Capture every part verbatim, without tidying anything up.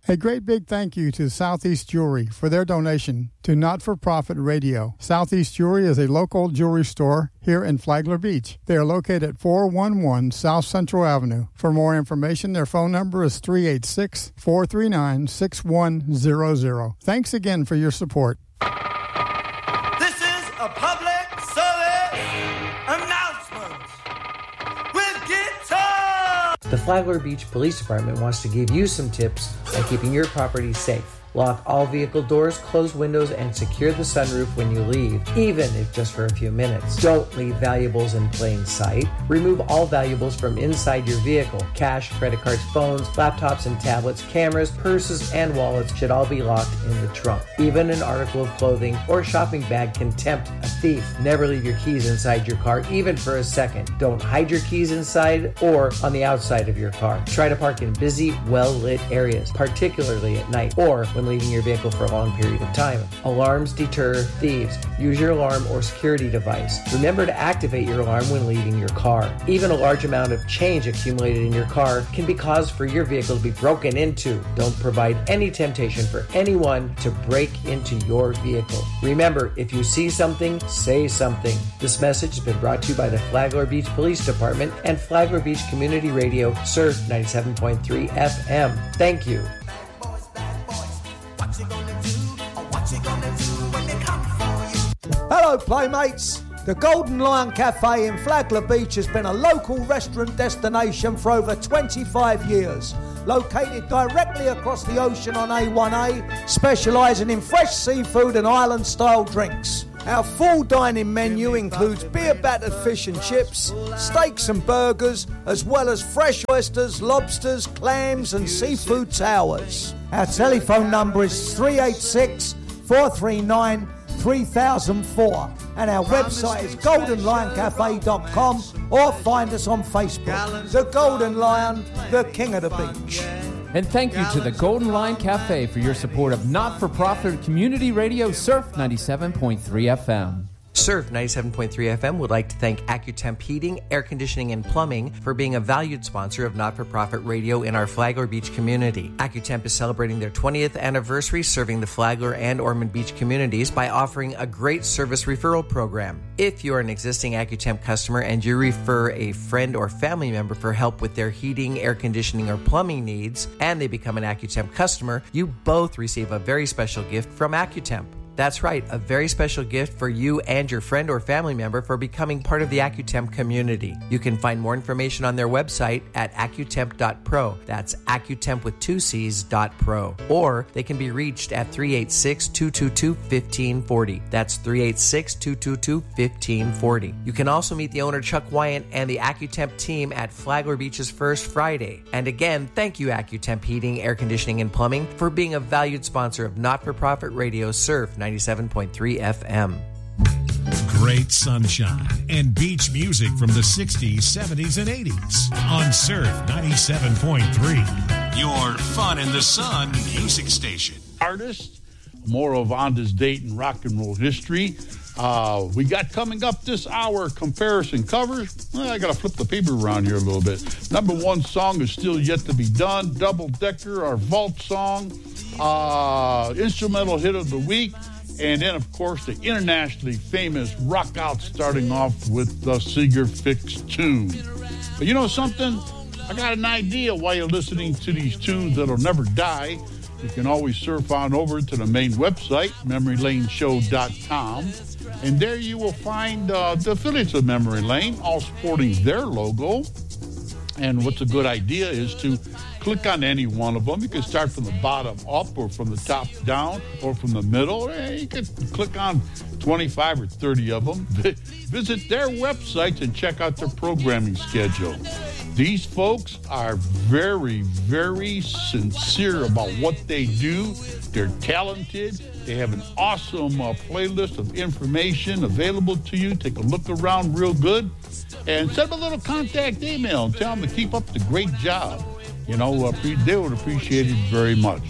A great big thank you to Southeast Jewelry for their donation to Not-for-Profit Radio. Southeast Jewelry is a local jewelry store here in Flagler Beach. They are located at four one one South Central Avenue. For more information, their phone number is three eight six, four three nine, six one zero zero. Thanks again for your support. This is a public service announcement with Guitar. The Flagler Beach Police Department wants to give you some tips on keeping your property safe. Lock all vehicle doors, close windows, and secure the sunroof when you leave, even if just for a few minutes. Don't leave valuables in plain sight. Remove all valuables from inside your vehicle. Cash, credit cards, phones, laptops and tablets, cameras, purses, and wallets should all be locked in the trunk. Even an article of clothing or shopping bag can tempt a thief. Never leave your keys inside your car, even for a second. Don't hide your keys inside or on the outside of your car. Try to park in busy, well-lit areas, particularly at night, or when leaving your vehicle for a long period of time. Alarms deter thieves. Use your alarm or security device. Remember to activate your alarm when leaving your car. Even a large amount of change accumulated in your car can be cause for your vehicle to be broken into. Don't provide any temptation for anyone to break into your vehicle. Remember, if you see something, say something. This message has been brought to you by the Flagler Beach Police Department and Flagler Beach Community Radio, Surf ninety-seven point three F M. Thank you. Hello, Playmates. The Golden Lion Cafe in Flagler Beach has been a local restaurant destination for over twenty-five years. Located directly across the ocean on A one A, specialising in fresh seafood and island-style drinks. Our full dining menu includes beer-battered fish and chips, steaks and burgers, as well as fresh oysters, lobsters, clams and seafood towers. Our telephone number is three eight six, four three nine, three thousand four and our website is golden lion cafe dot com or find us on Facebook. The Golden Lion, the king of the beach. And thank you to the Golden Lion Cafe for your support of not-for-profit community radio Surf ninety-seven point three F M. Surf ninety-seven point three F M would like to thank AccuTemp Heating, Air Conditioning, and Plumbing for being a valued sponsor of not-for-profit radio in our Flagler Beach community. AccuTemp is celebrating their twentieth anniversary serving the Flagler and Ormond Beach communities by offering a great service referral program. If you're an existing AccuTemp customer and you refer a friend or family member for help with their heating, air conditioning, or plumbing needs, and they become an AccuTemp customer, you both receive a very special gift from AccuTemp. That's right, a very special gift for you and your friend or family member for becoming part of the AccuTemp community. You can find more information on their website at accutemp dot pro. That's AccuTemp with two C's dot pro. Or they can be reached at three eight six, two two two, one five four zero. That's three eight six, two two two, one five four zero. You can also meet the owner Chuck Wyant and the AccuTemp team at Flagler Beach's First Friday. And again, thank you AccuTemp Heating, Air Conditioning, and Plumbing for being a valued sponsor of not-for-profit radio Surf ninety-seven point three F M. Great sunshine and beach music from the sixties, seventies, and eighties on Surf ninety-seven point three. Your fun in the sun music station. Artist, more of on this date in rock and roll history. Uh, we got coming up this hour comparison covers. Well, I got to flip the paper around here a little bit. Number one song is still yet to be done. Double Decker, our vault song. Uh, instrumental hit of the week. And then, of course, the internationally famous rock out, starting off with the Seeger Fix tune. But you know something? I got an idea why you're listening to these tunes that'll never die. You can always surf on over to the main website, memory lane show dot com. And there you will find uh, the affiliates of Memory Lane, all sporting their logo. And what's a good idea is to click on any one of them. You can start from the bottom up or from the top down or from the middle. You can click on twenty-five or thirty of them. Visit their websites and check out their programming schedule. These folks are very, very sincere about what they do. They're talented. They have an awesome uh, playlist of information available to you. Take a look around real good. And send them a little contact email and tell them to keep up the great job. You know, uh, they would appreciate it very much.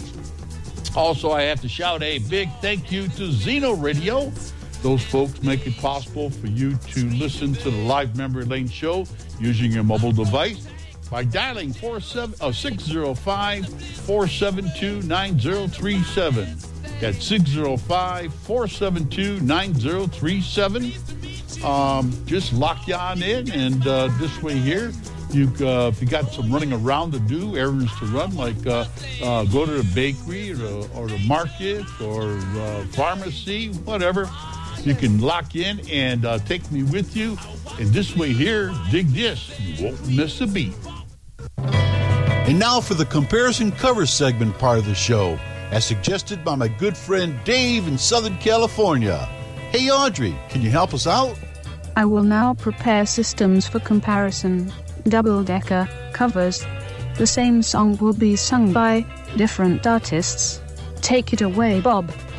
Also, I have to shout a big thank you to Zeno Radio. Those folks make it possible for you to listen to the live Memory Lane show using your mobile device. by dialing six zero five, four seven two, nine zero three seven. That's six zero five, four seven two, nine zero three seven. Um, just lock you on in, and uh, this way here, you uh, if you got some running around to do, errands to run, like uh, uh, go to the bakery or the, or the market or uh, pharmacy, whatever, you can lock in and uh, take me with you. And this way here, dig this, you won't miss a beat. And now for the comparison cover segment part of the show, as suggested by my good friend Dave in Southern California. Hey Audrey, can you help us out? I will now prepare systems for comparison. Double-decker covers. The same song will be sung by different artists. Take it away, Bob.